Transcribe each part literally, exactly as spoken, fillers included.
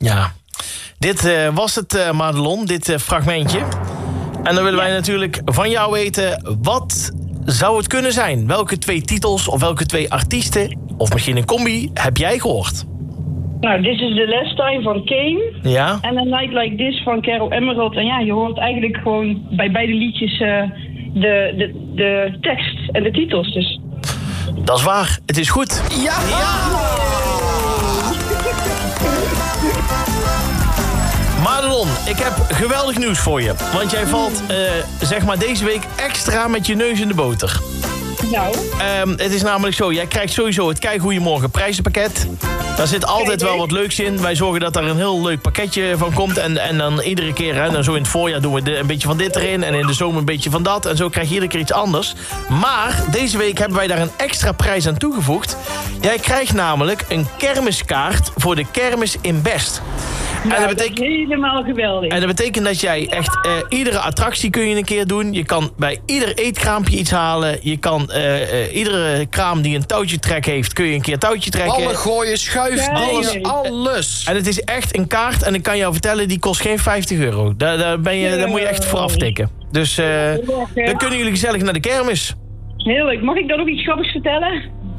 Ja. Dit uh, was het, uh, Madelon, dit uh, fragmentje. En dan willen wij natuurlijk van jou weten... wat zou het kunnen zijn? Welke twee titels of welke twee artiesten... of misschien een combi, heb jij gehoord? Nou, This is the Last Time van Kane. Ja. En A Night Like This van Carol Emerald. En ja, je hoort eigenlijk gewoon bij beide liedjes uh, de, de, de tekst en de titels. Dus. Dat is waar, het is goed. Ja! Ja! Madelon, ik heb geweldig nieuws voor je. Want jij valt, uh, zeg maar, deze week extra met je neus in de boter. Nou. Um, het is namelijk zo, jij krijgt sowieso het Kijk Goeiemorgen prijzenpakket. Daar zit altijd wel wat leuks in. Wij zorgen dat daar een heel leuk pakketje van komt. En, en dan iedere keer, hè, dan zo in het voorjaar doen we de, een beetje van dit erin. En in de zomer een beetje van dat. En zo krijg je iedere keer iets anders. Maar deze week hebben wij daar een extra prijs aan toegevoegd. Jij krijgt namelijk een kermiskaart voor de kermis in Best. Nou, en dat betekent, dat is helemaal geweldig. En dat betekent dat jij echt... Uh, iedere attractie kun je een keer doen. Je kan bij ieder eetkraampje iets halen. Je kan uh, uh, iedere kraam die een touwtje-trek heeft... kun je een keer touwtje trekken. Ballen gooien, schuift, alles, alles. En het is echt een kaart. En ik kan jou vertellen, die kost geen vijftig euro. Daar, daar, ben je, daar moet je echt voor aftikken. Dus uh, dan kunnen jullie gezellig naar de kermis. Heel leuk. Mag ik dan ook iets grappigs vertellen?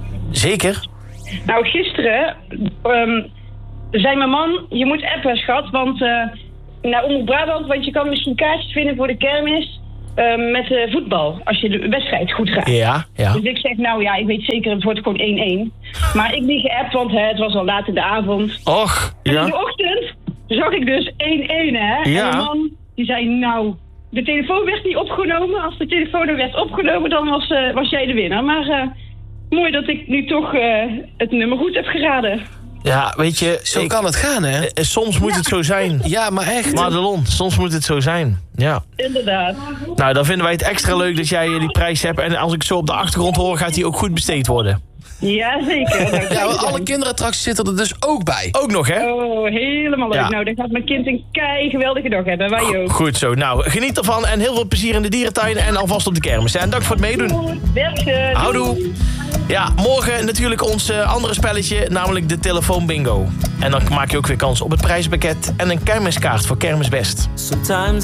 Zeker. Nou, gisteren... Um, zei mijn man, je moet appen, schat, want uh, naar Omroep Brabant, want je kan misschien kaartjes vinden voor de kermis uh, met uh, voetbal, als je de wedstrijd goed gaat. Ja, ja. Dus ik zeg, nou ja, ik weet zeker, het wordt gewoon één-één. Maar ik niet geappt, want hè, het was al laat in de avond. Och, ja. En in de ochtend zag ik dus één-één, hè. Ja. En mijn man, die zei, nou, de telefoon werd niet opgenomen. Als de telefoon er werd opgenomen, dan was, uh, was jij de winnaar. Maar uh, mooi dat ik nu toch uh, het nummer goed heb geraden. Ja, weet je... Zo ik, kan het gaan, hè? Uh, soms moet ja. het zo zijn. Ja, maar echt. Madelon, soms moet het zo zijn. Ja. Inderdaad. Nou, dan vinden wij het extra leuk dat jij die prijs hebt. En als ik zo op de achtergrond hoor, gaat die ook goed besteed worden. Ja, zeker. Ja, want alle kinderattracties zitten er dus ook bij. Ook nog, hè? Oh, helemaal leuk. Ja. Nou, dan gaat mijn kind een kei geweldige dag hebben. Wij ook. Goed zo. Nou, geniet ervan en heel veel plezier in de dierentuin en alvast op de kermis. En dank voor het meedoen. Bergen. Houdoe. Ja, morgen natuurlijk ons uh, andere spelletje, namelijk de telefoon bingo. En dan maak je ook weer kans op het prijzenpakket en een kermiskaart voor Kermis Best. Sometimes